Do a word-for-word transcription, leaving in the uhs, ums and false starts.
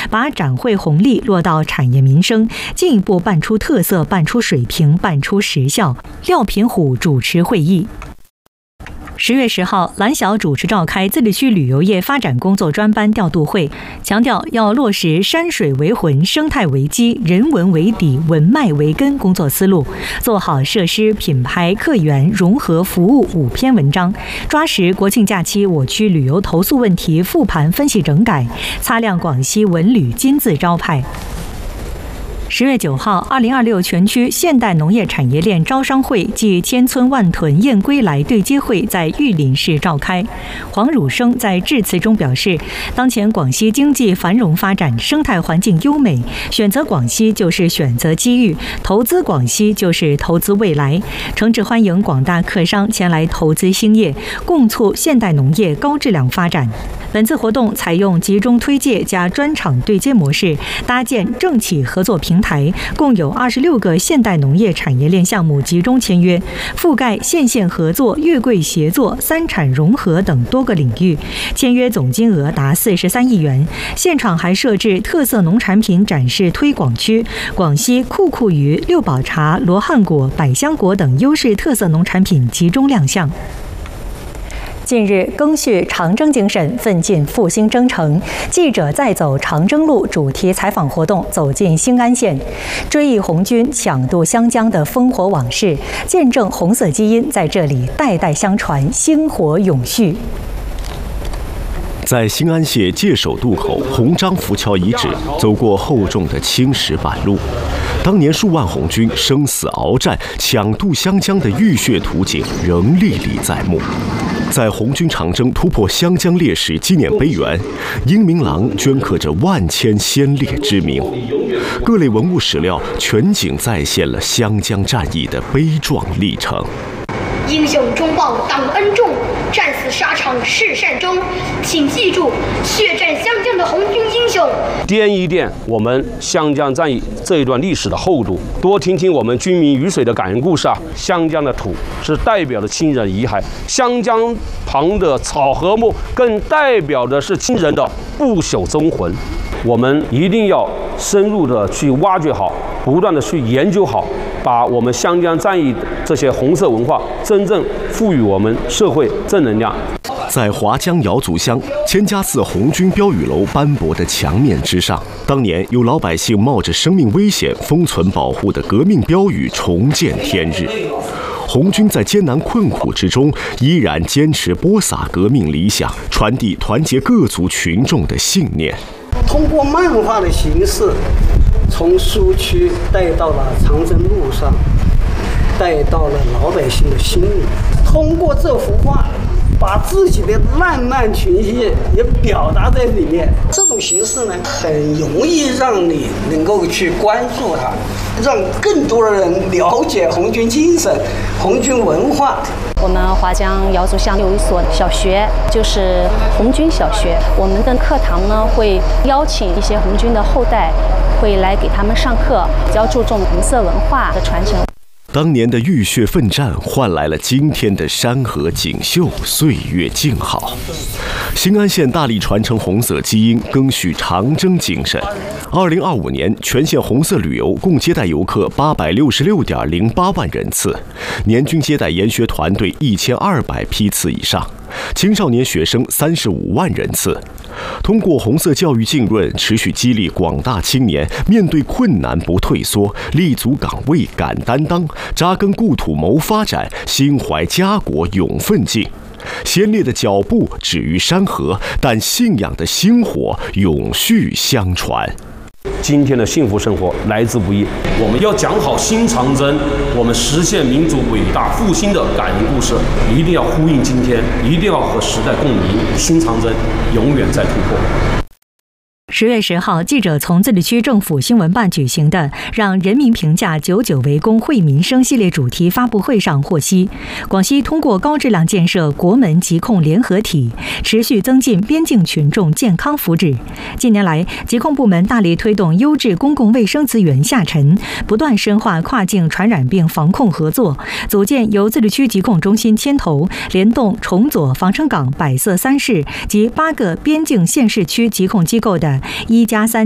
把展会红利落到产业民生，进一步办出特色、办出水平、办出实效。廖品虎主持会议。十月十号，蓝晓主持召开自治区旅游业发展工作专班调度会，强调要落实山水为魂、生态为基、人文为底、文脉为根工作思路，做好设施、品牌、客源、融合服务五篇文章，抓实国庆假期我区旅游投诉问题复盘分析整改，擦亮广西文旅金字招牌。十月九号，二零二六全区现代农业产业链招商会暨千村万屯燕归来对接会在玉林市召开。黄汝生在致辞中表示，当前广西经济繁荣发展，生态环境优美，选择广西就是选择机遇，投资广西就是投资未来。诚挚欢迎广大客商前来投资兴业，共促现代农业高质量发展。本次活动采用集中推介加专场对接模式，搭建政企合作平台，共有二十六个现代农业产业链项目集中签约，覆盖县县合作、越贵协作、三产融合等多个领域，签约总金额达四十三亿元。现场还设置特色农产品展示推广区，广西酷酷鱼、六宝茶、罗汉果、百香果等优势特色农产品集中亮相。近日，赓续长征精神，奋进复兴征程。记者再走长征路主题采访活动走进兴安县，追忆红军抢渡湘江的烽火往事，见证红色基因在这里代代相传，薪火永续。 在兴安县界首渡口红樟浮桥遗址，走过厚重的青石板路，当年数万红军生死鏖战、抢渡湘江的浴血图景仍历历在目。在红军长征突破湘江烈士纪念碑原，英明廊镌刻着万千先烈之名，各类文物史料全景再现了湘江战役的悲壮历程。 英雄终报党恩重，战死沙场是善终。请记住，血战湘江的红军英雄， 掂一掂我们湘江战役这一段历史的厚度，多听听我们军民鱼水的感人故事啊！湘江的土是代表了亲人遗骸，湘江旁的草和木更代表的是亲人的不朽忠魂。我们一定要深入的去挖掘好，不断的去研究好，把我们湘江战役这些红色文化真正赋予我们社会正能量。 在华江瑶族乡千家寺红军标语楼斑驳的墙面之上，当年有老百姓冒着生命危险封存保护的革命标语重见天日。红军在艰难困苦之中，依然坚持播撒革命理想，传递团结各族群众的信念。 通过漫画的形式，从苏区带到了长征路上，带到了老百姓的心里。通过这幅画，把自己的浪漫情绪也表达在里面。这种形式呢，很容易让你能够去关注它，让更多的人了解红军精神、红军文化。 我们华江瑶族乡有一所小学，就是红军小学。我们的课堂呢，会邀请一些红军的后代，会来给他们上课，比较注重红色文化的传承。 当年的浴血奋战换来了今天的山河锦绣，岁月静好。兴安县大力传承红色基因，赓续长征精神。二零二五年，全县红色旅游共接待游客八百六十六点零八万人次，年均接待研学团队一千二百批次以上，青少年学生三十五万人次。通过红色教育浸润，持续激励广大青年面对困难不退缩，立足岗位敢担当，扎根故土谋发展，心怀家国永奋进。先烈的脚步止于山河，但信仰的星火永续相传。 今天的幸福生活来之不易，我们要讲好新长征，我们实现民族伟大复兴的感人故事，一定要呼应今天，一定要和时代共鸣，新长征永远在突破。 十月十号，记者从自治区政府新闻办举行的“让人民评价久久为功，惠民生”系列主题发布会上获悉，广西通过高质量建设国门疾控联合体，持续增进边境群众健康福祉。近年来，疾控部门大力推动优质公共卫生资源下沉，不断深化跨境传染病防控合作，组建由自治区疾控中心牵头，联动崇左、防城港、百色三市及八个边境县市区疾控机构的一加三